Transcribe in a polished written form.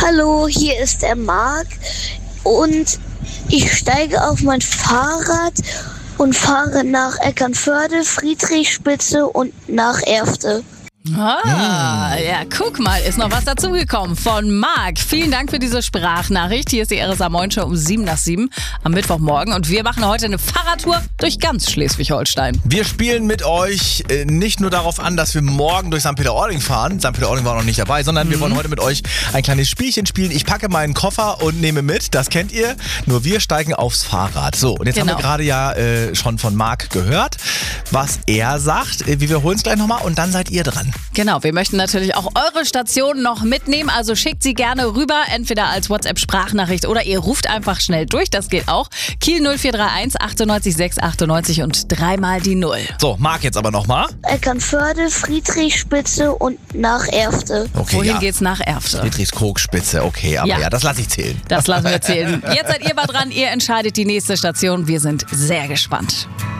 Hallo, hier ist der Marc und ich steige auf mein Fahrrad und fahre nach Eckernförde, Friedrichspitze und nach Erfte. Ja, guck mal, ist noch was dazugekommen von Marc. Vielen Dank für diese Sprachnachricht. Hier ist die RSA Moin Show um 7:07 am Mittwochmorgen und wir machen heute eine Fahrradtour durch ganz Schleswig-Holstein. Wir spielen mit euch nicht nur darauf an, dass wir morgen durch St. Peter-Ording fahren. St. Peter-Ording war noch nicht dabei, sondern wir wollen heute mit euch ein kleines Spielchen spielen. Ich packe meinen Koffer und nehme mit, das kennt ihr, nur wir steigen aufs Fahrrad. So, und jetzt haben wir gerade ja schon von Marc gehört, was er sagt. Wir wiederholen es gleich nochmal und dann seid ihr dran. Genau, wir möchten natürlich auch eure Station noch mitnehmen, also schickt sie gerne rüber, entweder als WhatsApp-Sprachnachricht oder ihr ruft einfach schnell durch, das geht auch. Kiel 0431 98 698 und dreimal die 0. So, Marc jetzt aber nochmal. Eckernförde, Friedrichspitze und nach Erfte. Okay, Wohin geht's nach Erfte? Friedrichskoogspitze, okay, aber ja, das lasse ich zählen. Das lassen wir zählen. Jetzt seid ihr mal dran, ihr entscheidet die nächste Station, wir sind sehr gespannt.